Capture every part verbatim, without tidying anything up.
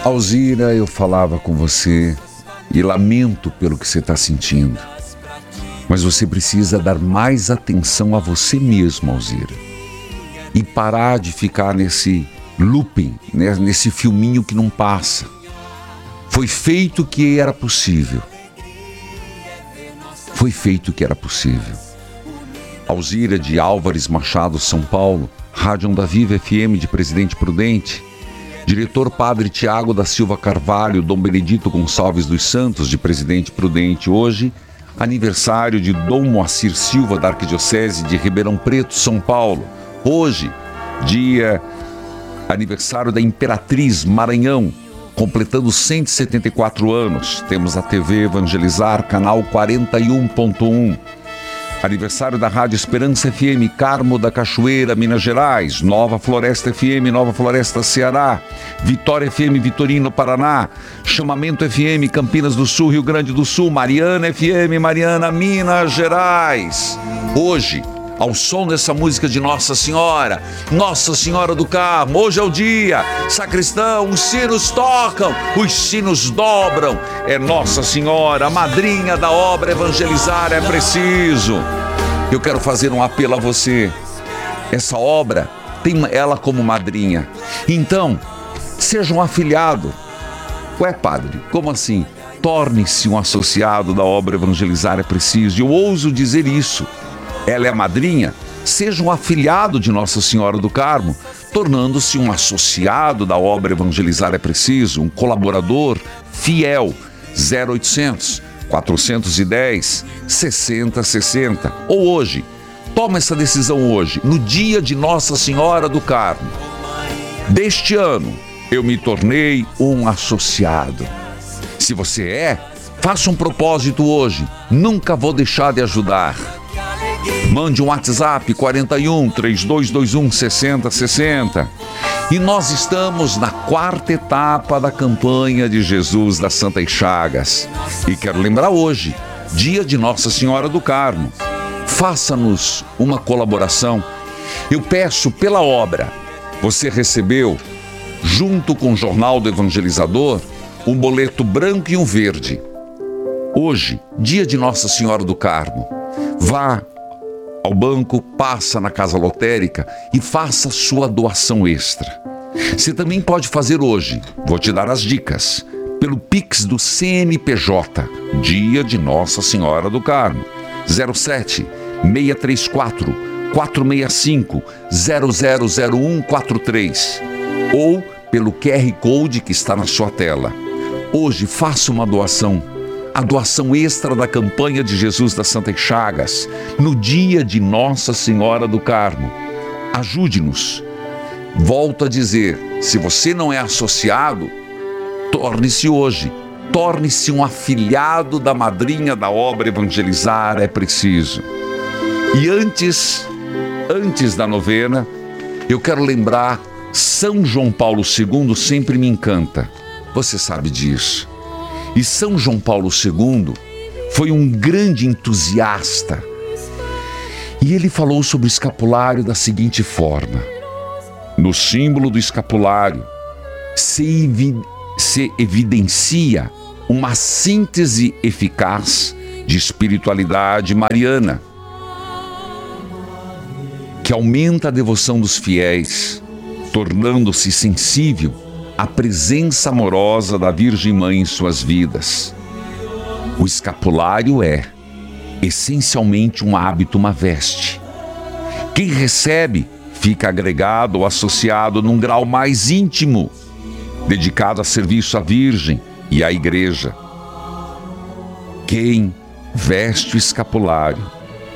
Alzira, eu falava com você e lamento pelo que você está sentindo. Mas você precisa dar mais atenção a você mesmo, Alzira. E parar de ficar nesse looping, né? Nesse filminho que não passa. Foi feito o que era possível. Foi feito o que era possível. Alzira de Álvares Machado, São Paulo, Rádio Onda Viva F M de Presidente Prudente, diretor Padre Tiago da Silva Carvalho, Dom Benedito Gonçalves dos Santos, de Presidente Prudente. Hoje, aniversário de Dom Moacir Silva, da Arquidiocese de Ribeirão Preto, São Paulo. Hoje, dia aniversário da Imperatriz Maranhão, completando cento e setenta e quatro anos. Temos a T V Evangelizar, canal quarenta e um ponto um. Aniversário da Rádio Esperança F M, Carmo da Cachoeira, Minas Gerais. Nova Floresta F M, Nova Floresta, Ceará. Vitória F M, Vitorino, Paraná. Chamamento F M, Campinas do Sul, Rio Grande do Sul. Mariana F M, Mariana, Minas Gerais. Hoje, ao som dessa música de Nossa Senhora, Nossa Senhora do Carmo, hoje é o dia, sacristão, os sinos tocam, os sinos dobram, é Nossa Senhora, a madrinha da obra Evangelizar é Preciso. Eu quero fazer um apelo a você, essa obra tem ela como madrinha, então, seja um afiliado. Ué, padre, como assim? Torne-se um associado da obra Evangelizar é Preciso, eu ouso dizer isso. Ela é a madrinha, seja um afiliado de Nossa Senhora do Carmo, tornando-se um associado da obra Evangelizar é Preciso, um colaborador fiel. Zero oitocentos, quatrocentos e dez, sessenta sessenta. Ou hoje, toma essa decisão hoje, no dia de Nossa Senhora do Carmo. Deste ano, eu me tornei um associado. Se você é, faça um propósito hoje, nunca vou deixar de ajudar. Mande um WhatsApp quarenta e um, três dois dois um, sessenta sessenta. E nós estamos na quarta etapa da campanha de Jesus das Santas Chagas. E quero lembrar hoje, dia de Nossa Senhora do Carmo. Faça-nos uma colaboração. Eu peço pela obra. Você recebeu, junto com o Jornal do Evangelizador, um boleto branco e um verde. Hoje, dia de Nossa Senhora do Carmo. Vá ao banco, passa na casa lotérica e faça sua doação extra. Você também pode fazer hoje, vou te dar as dicas, pelo Pix do C N P J, dia de Nossa Senhora do Carmo, zero sete, seis três quatro, quatro seis cinco, zero zero zero um quatro três, ou pelo Q R Code que está na sua tela. Hoje faça uma doação, a doação extra da campanha de Jesus das Santas Chagas, no dia de Nossa Senhora do Carmo. Ajude-nos. Volto a dizer, se você não é associado, torne-se hoje, torne-se um afiliado da madrinha da obra Evangelizar é Preciso. E antes, antes da novena, eu quero lembrar, São João Paulo segundo sempre me encanta, você sabe disso. E São João Paulo segundo foi um grande entusiasta. E ele falou sobre o escapulário da seguinte forma: no símbolo do escapulário se, evi- se evidencia uma síntese eficaz de espiritualidade mariana, que aumenta a devoção dos fiéis, tornando-se sensível a presença amorosa da Virgem Mãe em suas vidas. O escapulário é, essencialmente, um hábito, uma veste. Quem recebe fica agregado ou associado num grau mais íntimo, dedicado a serviço à Virgem e à Igreja. Quem veste o escapulário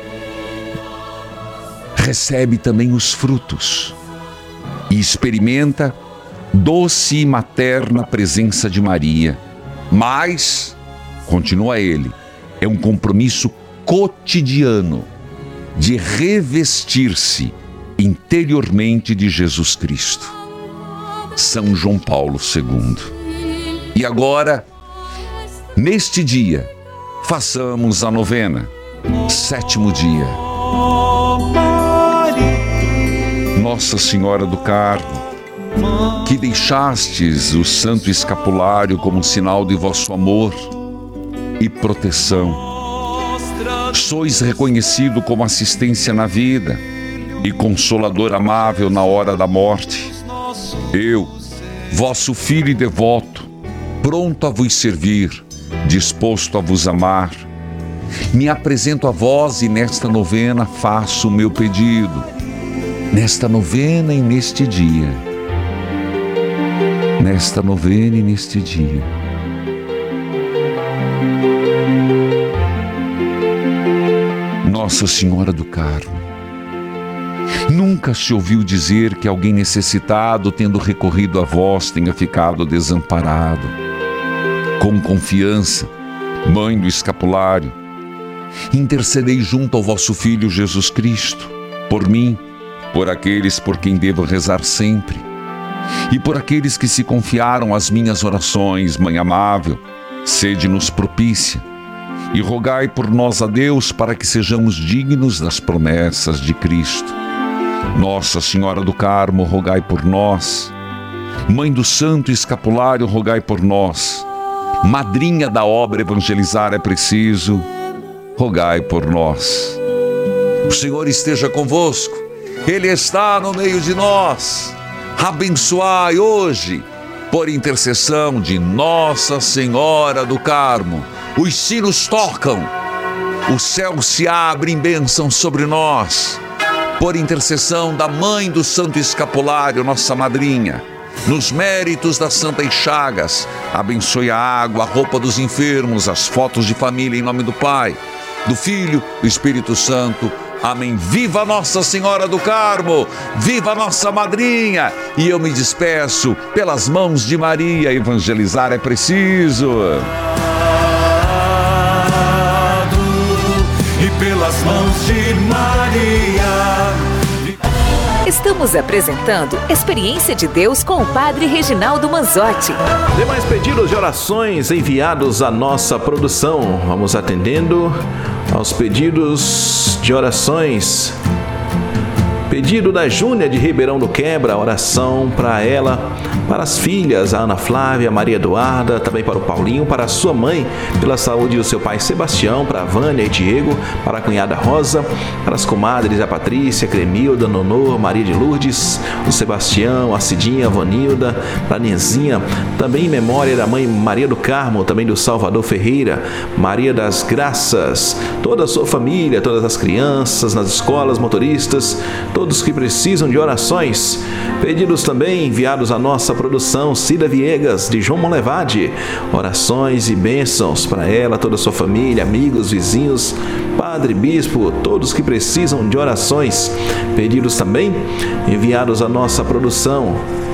recebe também os frutos e experimenta doce e materna presença de Maria. Mas, continua ele, é um compromisso cotidiano de revestir-se interiormente de Jesus Cristo. São João Paulo segundo. E agora, neste dia, façamos a novena, sétimo dia. Nossa Senhora do Carmo, que deixastes o santo escapulário como sinal de vosso amor e proteção. Sois reconhecido como assistência na vida e consolador amável na hora da morte. Eu, vosso filho e devoto, pronto a vos servir, disposto a vos amar, me apresento a vós e nesta novena faço o meu pedido. Nesta novena e neste dia. Nesta novena e neste dia. Nossa Senhora do Carmo, nunca se ouviu dizer que alguém necessitado, tendo recorrido a vós, tenha ficado desamparado. Com confiança, Mãe do Escapulário, intercedei junto ao vosso Filho Jesus Cristo, por mim, por aqueles por quem devo rezar sempre, e por aqueles que se confiaram às minhas orações. Mãe amável, sede-nos propícia, e rogai por nós a Deus para que sejamos dignos das promessas de Cristo. Nossa Senhora do Carmo, rogai por nós. Mãe do Santo Escapulário, rogai por nós. Madrinha da obra Evangelizar é Preciso, rogai por nós. O Senhor esteja convosco, Ele está no meio de nós. Abençoai hoje, por intercessão de Nossa Senhora do Carmo. Os sinos tocam, o céu se abre em bênção sobre nós. Por intercessão da Mãe do Santo Escapulário, nossa madrinha, nos méritos das Santas Chagas, abençoe a água, a roupa dos enfermos, as fotos de família, em nome do Pai, do Filho, do Espírito Santo. Amém. Viva Nossa Senhora do Carmo, viva nossa madrinha. E eu me despeço pelas mãos de Maria. Evangelizar é preciso. E pelas mãos de Maria. Estamos apresentando Experiência de Deus com o Padre Reginaldo Manzotti. Demais pedidos de orações enviados à nossa produção. Vamos atendendo aos pedidos de orações. Pedido da Júnia de Ribeirão do Quebra, oração para ela, para as filhas, a Ana Flávia, a Maria Eduarda, também para o Paulinho, para a sua mãe, pela saúde do seu pai Sebastião, para a Vânia e Diego, para a cunhada Rosa, para as comadres, a Patrícia, Cremilda, Nonô, Maria de Lourdes, o Sebastião, a Cidinha, a Vanilda, para a Nenzinha, também em memória da mãe Maria do Carmo, também do Salvador Ferreira, Maria das Graças, toda a sua família, todas as crianças, nas escolas, motoristas, todos que precisam de orações. Pedidos também enviados à nossa produção, Cida Viegas, de João Monlevade. Orações e bênçãos para ela, toda a sua família, amigos, vizinhos, padre, bispo, todos que precisam de orações. Pedidos também enviados à nossa produção.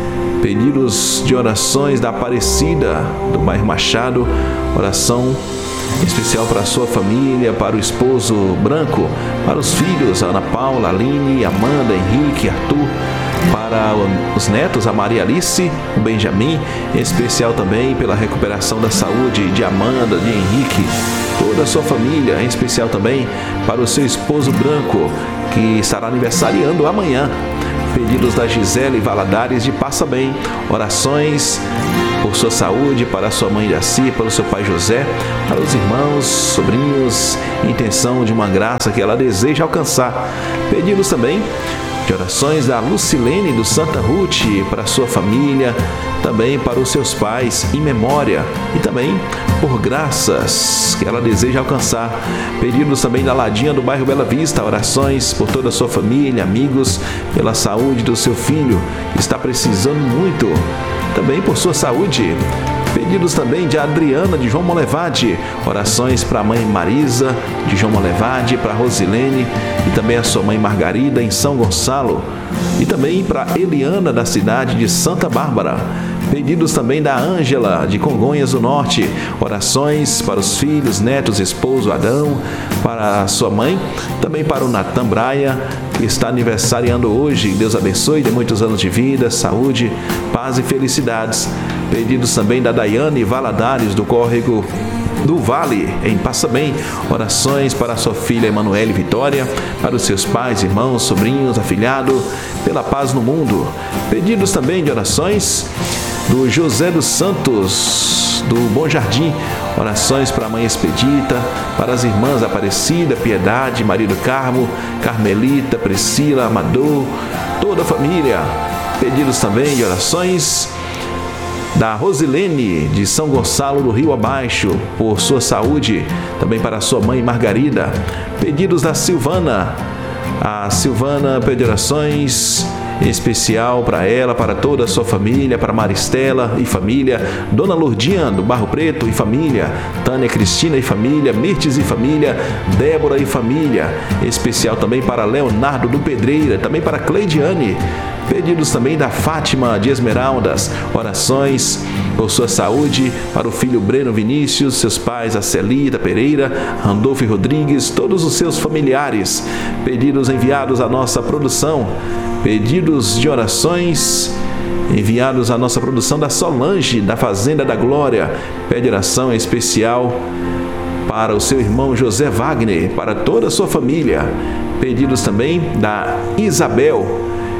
Pedidos de orações da Aparecida, do bairro Machado. Oração especial para a sua família, para o esposo Branco, para os filhos, a Ana Paula, Aline, Amanda, Henrique, Arthur, para os netos, a Maria Alice, o Benjamin, em especial também pela recuperação da saúde de Amanda, de Henrique, toda a sua família, em especial também para o seu esposo Branco, que estará aniversariando amanhã. Pedidos da Gisele Valadares de Passa Bem, orações por sua saúde, para a sua mãe Jaci, para o seu pai José, para os irmãos, sobrinhos, intenção de uma graça que ela deseja alcançar. Pedidos também de orações da Lucilene do Santa Ruth, para a sua família, também para os seus pais, em memória, e também por graças que ela deseja alcançar. Pedidos também da Ladinha do bairro Bela Vista, orações por toda a sua família, amigos, pela saúde do seu filho, que está precisando muito, também por sua saúde. Pedidos também de Adriana de João Monlevade, orações para a mãe Marisa de João Monlevade, para Rosilene e também a sua mãe Margarida em São Gonçalo, e também para Eliana da cidade de Santa Bárbara. Pedidos também da Ângela de Congonhas do Norte, orações para os filhos, netos, esposo Adão, para a sua mãe, também para o Natan Braia, que está aniversariando hoje. Deus abençoe, dê muitos anos de vida, saúde, paz e felicidades. Pedidos também da Daiane Valadares do Córrego do Vale, em Passabem. Orações para sua filha Emanuele Vitória, para os seus pais, irmãos, sobrinhos, afilhado, pela paz no mundo. Pedidos também de orações do José dos Santos, do Bom Jardim. Orações para a mãe Expedita, para as irmãs Aparecida, Piedade, Maria do Carmo, Carmelita, Priscila, Amador, toda a família. Pedidos também de orações da Rosilene, de São Gonçalo do Rio Abaixo, por sua saúde, também para sua mãe Margarida. Pedidos da Silvana, a Silvana pede orações em especial para ela, para toda a sua família, para Maristela e família, Dona Lourdinha do Barro Preto e família, Tânia Cristina e família, Mirtes e família, Débora e família, em especial também para Leonardo do Pedreira, também para Cleidiane. Pedidos também da Fátima de Esmeraldas, orações por sua saúde, para o filho Breno Vinícius, seus pais, a Celita Pereira, Randolfo e Rodrigues, todos os seus familiares. Pedidos enviados à nossa produção, pedidos de orações enviados à nossa produção da Solange, da Fazenda da Glória. Pede oração especial para o seu irmão José Wagner, para toda a sua família. Pedidos também da Isabel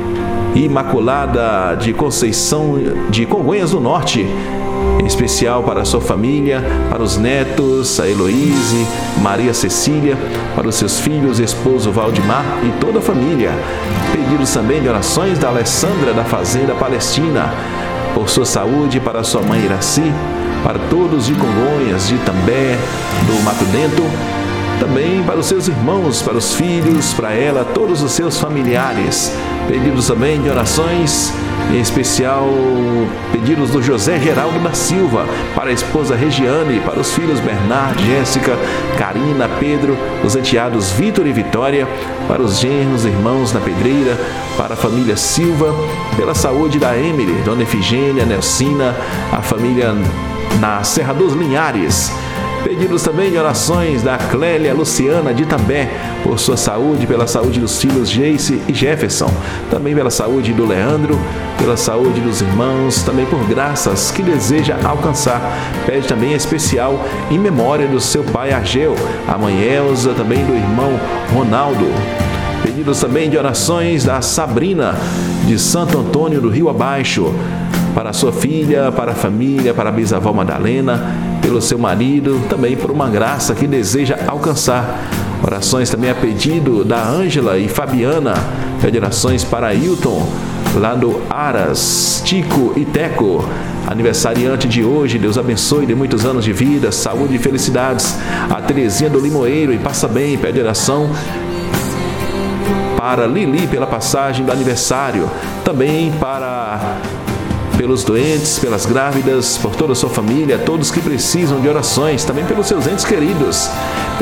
Imaculada de Conceição de Congonhas do Norte, em especial para a sua família, para os netos, a Heloíse, Maria Cecília, para os seus filhos, esposo Valdemar e toda a família. Pedidos também de orações da Alessandra da Fazenda Palestina, por sua saúde, para a sua mãe Iraci, para todos de Congonhas, de Itambé, do Mato Dentro, também para os seus irmãos, para os filhos, para ela, todos os seus familiares. Pedidos também de orações, em especial pedidos do José Geraldo da Silva, para a esposa Regiane, para os filhos Bernardo, Jéssica, Karina, Pedro, os enteados Vitor e Vitória, para os genros, irmãos na Pedreira, para a família Silva, pela saúde da Emily, Dona Efigênia, Nelcina, a família na Serra dos Linhares. Pedidos também de orações da Clélia Luciana de Itambé, por sua saúde, pela saúde dos filhos Jace e Jefferson, também pela saúde do Leandro, pela saúde dos irmãos, também por graças que deseja alcançar. Pede também em especial em memória do seu pai Argel, a mãe Elza, também do irmão Ronaldo. Pedidos também de orações da Sabrina, de Santo Antônio do Rio Abaixo, para a sua filha, para a família, para a bisavó Madalena, pelo seu marido, também por uma graça que deseja alcançar. Orações também a pedido da Ângela e Fabiana, pede orações para Hilton, lá do Aras, Tico e Teco, aniversariante de hoje. Deus abençoe, de muitos anos de vida, saúde e felicidades. A Terezinha do Limoeiro, em Passabem, pede oração para Lili pela passagem do aniversário, também para pelos doentes, pelas grávidas, por toda a sua família, todos que precisam de orações, também pelos seus entes queridos.